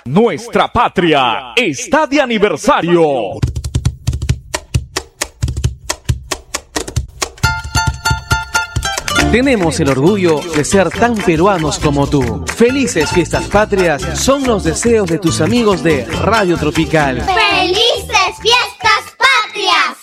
Nuestra patria está de aniversario. Tenemos el orgullo de ser tan peruanos como tú. Felices fiestas patrias son los deseos de tus amigos de Radio Tropical. ¡Felices fiestas patrias!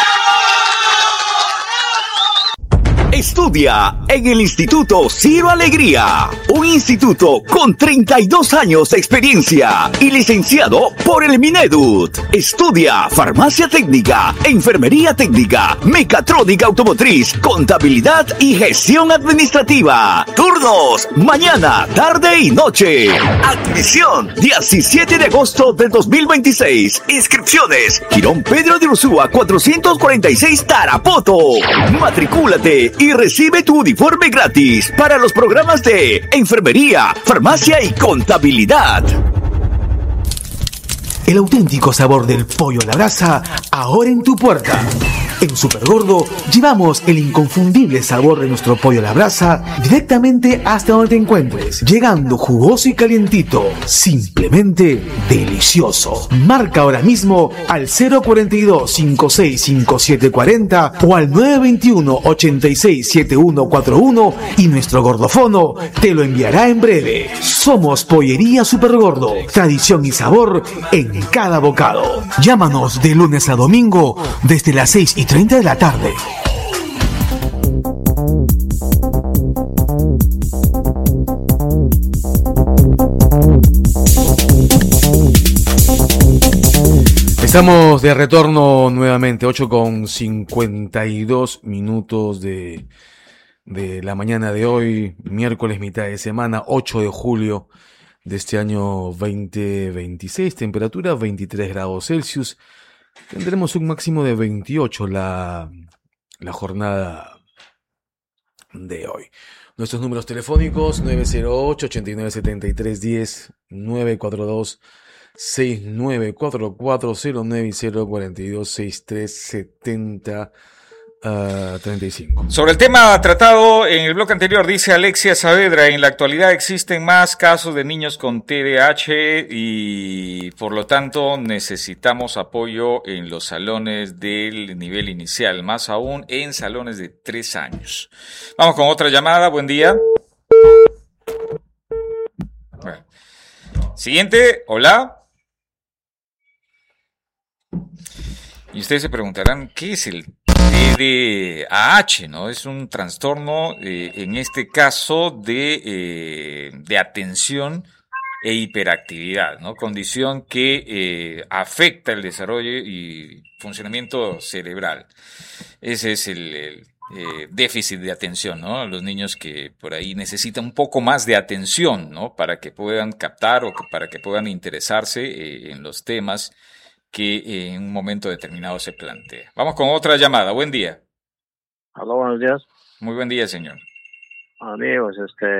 Estudia en el Instituto Ciro Alegría, un instituto con 32 años de experiencia y licenciado por el Minedut. Estudia farmacia técnica, enfermería técnica, mecatrónica automotriz, contabilidad y gestión administrativa. Turnos, mañana, tarde y noche. Admisión, 17 de agosto del 2026. Inscripciones, Quirón Pedro de Ursúa 446 Tarapoto. Matricúlate y recibe tu uniforme gratis para los programas de enfermería, farmacia y contabilidad. El auténtico sabor del pollo a la brasa, ahora en tu puerta. En Supergordo llevamos el inconfundible sabor de nuestro pollo a la brasa directamente hasta donde te encuentres, llegando jugoso y calientito, simplemente delicioso. Marca ahora mismo al 042-565740 o al 921-867141 y nuestro gordofono te lo enviará en breve. Somos Pollería Supergordo, tradición y sabor en cada bocado. Llámanos de lunes a domingo desde las 6:30 de la tarde. Estamos de retorno nuevamente, 8:52 de la mañana de hoy, miércoles mitad de semana, 8 de julio de este año 2026, temperatura 23 grados Celsius. Tendremos un máximo de 28 la jornada de hoy. Nuestros números telefónicos 908-8973-10, 942-694409 y 042-6370-35. Sobre el tema tratado en el bloque anterior, dice Alexia Saavedra, en la actualidad existen más casos de niños con TDAH y por lo tanto necesitamos apoyo en los salones del nivel inicial, más aún en salones de 3 años. Vamos con otra llamada, buen día. Bueno. Siguiente, hola. Y ustedes se preguntarán, ¿qué es el TDAH? ¿No? Es un trastorno, en este caso, de atención e hiperactividad, ¿no? Condición que afecta el desarrollo y funcionamiento cerebral. Ese es el déficit de atención, ¿no? Los niños que por ahí necesitan un poco más de atención, ¿no? Para que puedan captar o para que puedan interesarse en los temas que en un momento determinado se plantea. Vamos con otra llamada. Buen día. Aló, buenos días. Muy buen día, señor. Amigos,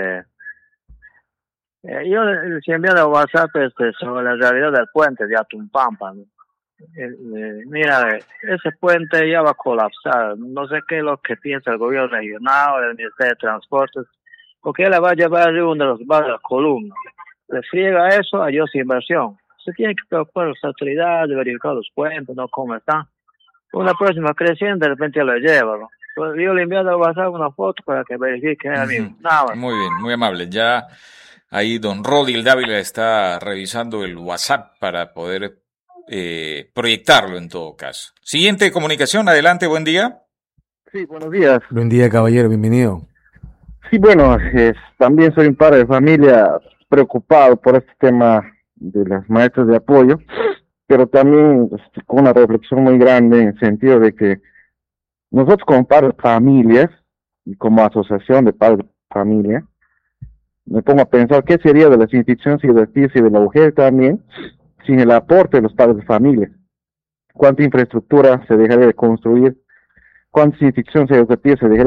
yo les envié a WhatsApp sobre la realidad del puente de Atumpampa, ¿no? Mira, ese puente ya va a colapsar. No sé qué es lo que piensa el gobierno regional, el Ministerio de Transportes, porque él le va a llevar arriba uno de los barrios columnas. Le friega eso a ellos inversión. Se tiene que preocupar las autoridades de verificar los puentes, no cómo están. Una próxima creciente, de repente lo lleva, ¿no? Pues yo le envío a WhatsApp una foto para que verifique, amigo. Nada. Muy bien, muy amable. Ya ahí don Rodil Dávila está revisando el WhatsApp para poder proyectarlo en todo caso. Siguiente comunicación, adelante, buen día. Sí, buenos días. Buen día, caballero, bienvenido. Sí, bueno, también soy un padre de familia preocupado por este tema de las maestras de apoyo, pero también con una reflexión muy grande en el sentido de que nosotros como padres de familias y como asociación de padres de familia, me pongo a pensar qué sería de las instituciones educativas y de la UGEL también sin el aporte de los padres de familia. ¿Cuánta infraestructura se dejaría de construir? ¿Cuántas instituciones educativas se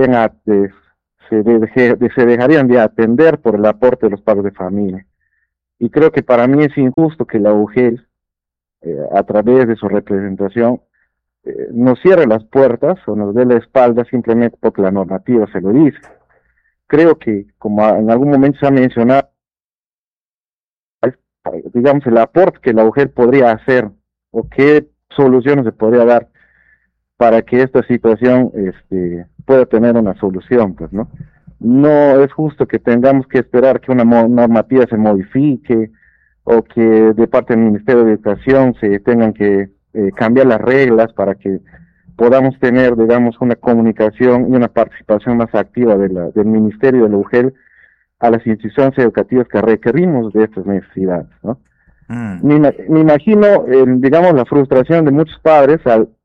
dejarían de atender por el aporte de los padres de familia? Y creo que para mí es injusto que la UGEL, a través de su representación, nos cierre las puertas o nos dé la espalda simplemente porque la normativa se lo dice. Creo que, como en algún momento se ha mencionado, digamos, el aporte que la UGEL podría hacer o qué soluciones se podría dar para que esta situación pueda tener una solución, pues, ¿no? No es justo que tengamos que esperar que una normativa se modifique o que de parte del Ministerio de Educación se tengan que cambiar las reglas para que podamos tener, digamos, una comunicación y una participación más activa del Ministerio de la UGEL a las instituciones educativas que requerimos de estas necesidades, ¿no? Me imagino, digamos, la frustración de muchos padres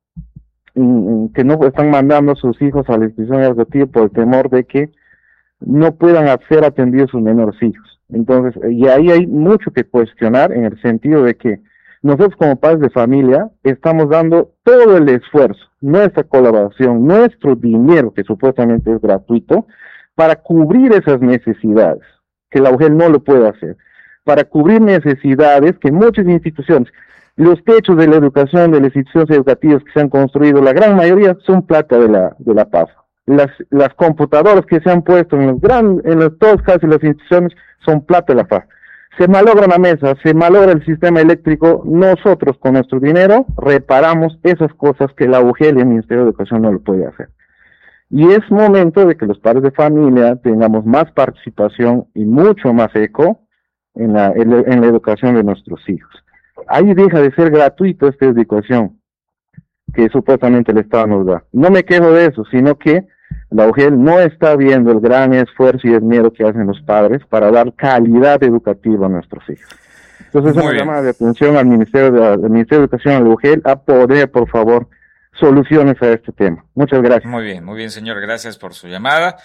que no están mandando a sus hijos a la institución educativa por el temor de que no puedan ser atendidos sus menores hijos. Entonces, y ahí hay mucho que cuestionar en el sentido de que nosotros como padres de familia estamos dando todo el esfuerzo, nuestra colaboración, nuestro dinero, que supuestamente es gratuito, para cubrir esas necesidades, que la UGEL no lo puede hacer, para cubrir necesidades que muchas instituciones, los techos de la educación de las instituciones educativas que se han construido, la gran mayoría son plata de la PAF. Las computadoras que se han puesto en todos casi las instituciones son plata de la PAF. Se malogra la mesa, se malogra el sistema eléctrico, nosotros con nuestro dinero reparamos esas cosas que la UGEL y el Ministerio de Educación no lo puede hacer. Y es momento de que los padres de familia tengamos más participación y mucho más eco en la educación de nuestros hijos. Ahí deja de ser gratuito esta educación que supuestamente el Estado nos da. No me quejo de eso, sino que la UGEL no está viendo el gran esfuerzo y esmero que hacen los padres para dar calidad educativa a nuestros hijos. Entonces, una llamada de atención al Ministerio de Educación, a la UGEL, a poder, por favor, soluciones a este tema. Muchas gracias. Muy bien, señor. Gracias por su llamada.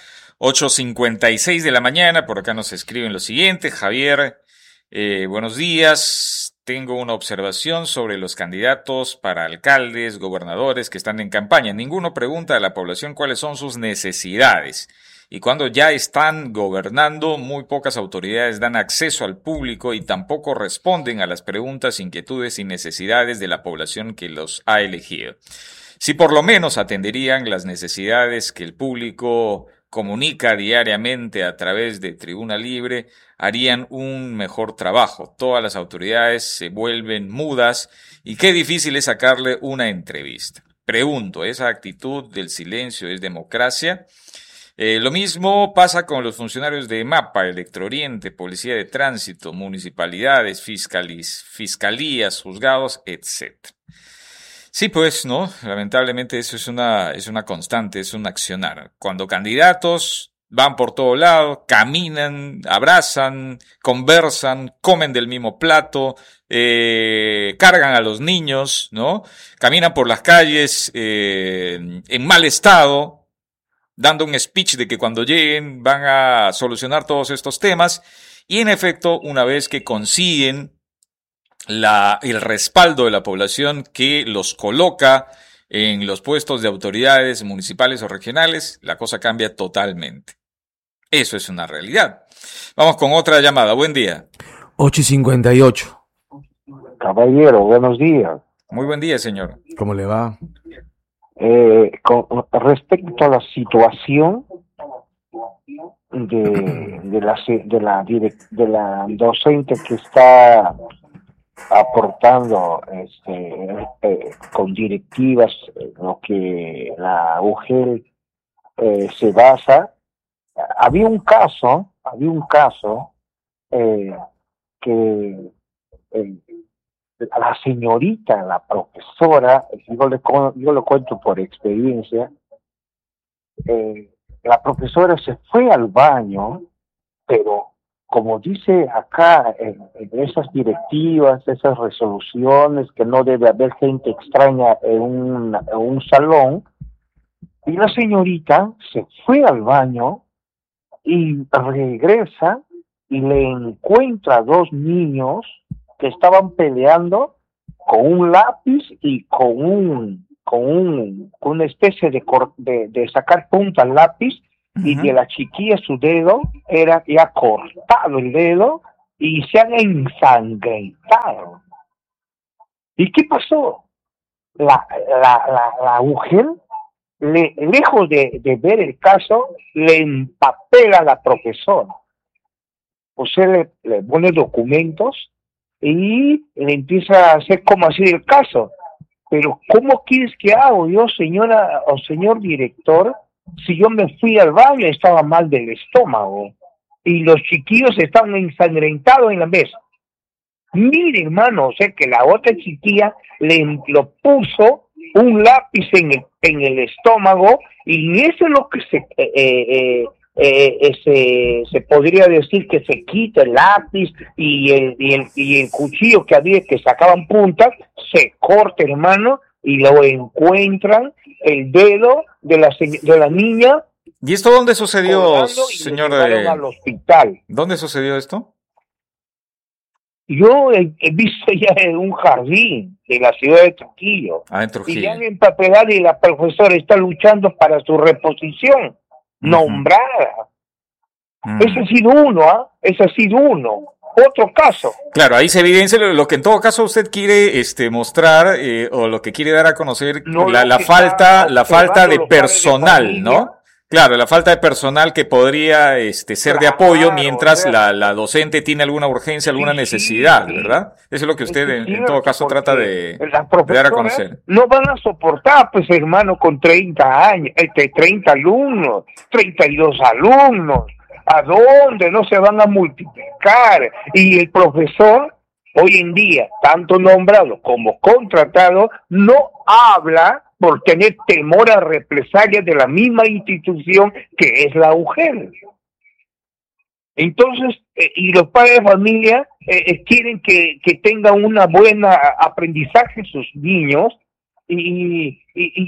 8:56 de la mañana. Por acá nos escriben lo siguiente. Javier, buenos días. Tengo una observación sobre los candidatos para alcaldes, gobernadores que están en campaña. Ninguno pregunta a la población cuáles son sus necesidades. Y cuando ya están gobernando, muy pocas autoridades dan acceso al público y tampoco responden a las preguntas, inquietudes y necesidades de la población que los ha elegido. Si por lo menos atenderían las necesidades que el público comunica diariamente a través de Tribuna Libre, harían un mejor trabajo. Todas las autoridades se vuelven mudas y qué difícil es sacarle una entrevista. Pregunto, ¿esa actitud del silencio es democracia? Lo mismo pasa con los funcionarios de MAPA, Electrooriente, Policía de Tránsito, municipalidades, fiscalías, juzgados, etc. Sí, pues, ¿no? Lamentablemente eso es una constante, es un accionar. Cuando candidatos van por todo lado, caminan, abrazan, conversan, comen del mismo plato, cargan a los niños, ¿no? Caminan por las calles en mal estado, dando un speech de que cuando lleguen van a solucionar todos estos temas. Y en efecto, una vez que consiguen el respaldo de la población que los coloca en los puestos de autoridades municipales o regionales, la cosa cambia totalmente. Eso es una realidad. Vamos con otra llamada. Buen día. 8:58. Caballero, buenos días. Muy buen día, señor. ¿Cómo le va? Con respecto a la situación de la docente que está aportando con directivas lo que la UGEL se basa. Había un caso que la señorita, la profesora, yo lo cuento por experiencia, la profesora se fue al baño, pero como dice acá en esas directivas, esas resoluciones, que no debe haber gente extraña en un salón, y la señorita se fue al baño y regresa y le encuentra a dos niños que estaban peleando con un lápiz y con una especie de sacar punta al lápiz. Y de la chiquilla su dedo era ya cortado el dedo y se han ensangrentado. ¿Y qué pasó? La UGEL, lejos de ver el caso, le empapela a la profesora. Usted le pone documentos y le empieza a hacer como así el caso. Pero ¿cómo quieres que hago yo, señora o señor director, si yo me fui al baño y estaba mal del estómago y los chiquillos estaban ensangrentados en la mesa? Mire, hermano, o sea que la otra chiquilla lo puso un lápiz en el estómago, y eso es lo que se podría decir, que se quita el lápiz y el cuchillo que sacaban puntas, se corta, hermano, y lo encuentran el dedo de la niña. ¿Y esto dónde sucedió, señor? Al hospital. ¿Dónde sucedió esto? Yo he visto ya en un jardín de la ciudad de Trujillo. En Trujillo. Y ya han empapelado y la profesora está luchando para su reposición nombrada. Ese ha sido uno, Ese ha sido uno. Otro caso. Claro, ahí se evidencia lo que en todo caso usted quiere mostrar, o lo que quiere dar a conocer, la falta de personal, ¿no? Claro, la falta de personal que podría ser de apoyo mientras la docente tiene alguna urgencia, alguna necesidad, ¿verdad? Eso es lo que usted en todo caso trata de dar a conocer. No van a soportar, pues, hermano, con 30 años, 30 alumnos, 32 alumnos. ¿A dónde? No se van a multiplicar. Y el profesor, hoy en día, tanto nombrado como contratado, no habla por tener temor a represalias de la misma institución que es la UGEL. Entonces, y los padres de familia quieren que tengan una buena aprendizaje sus niños, y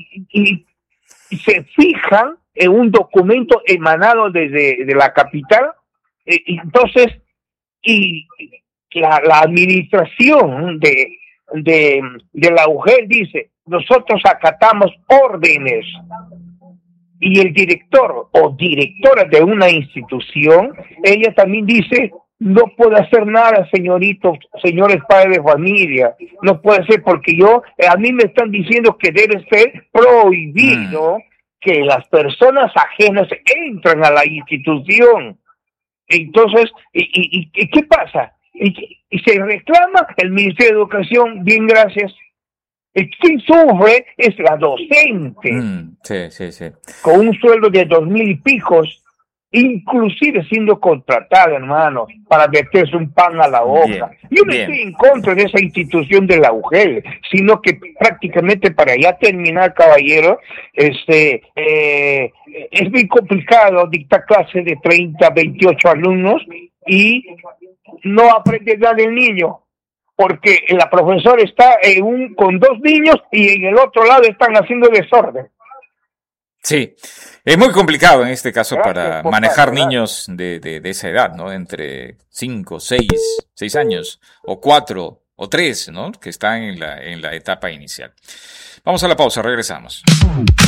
se fijan en un documento emanado desde la capital. Entonces, y la administración de la UGEL dice: nosotros acatamos órdenes, y el director o directora de una institución, ella también dice: no puedo hacer nada, señores padres de familia, no puede ser, porque a mí me están diciendo que debe ser prohibido que las personas ajenas entran a la institución. Entonces, ¿y qué pasa? Y se reclama el Ministerio de Educación, bien, gracias. Quien sufre es la docente, Sí. con un sueldo de 2,000 y picos, inclusive siendo contratada, hermano, para meterse un pan a la boca. Yo no estoy en contra de esa institución de la UGEL, sino que prácticamente, para ya terminar, caballero, es muy complicado dictar clases de 30, 28 alumnos y no aprende nada del niño, porque la profesora está con 2 niños y en el otro lado están haciendo desorden. Sí, es muy complicado en este caso para manejar niños de esa edad, ¿no? Entre 5, 6 años, o 4 o 3, ¿no? Que están en la etapa inicial. Vamos a la pausa, regresamos.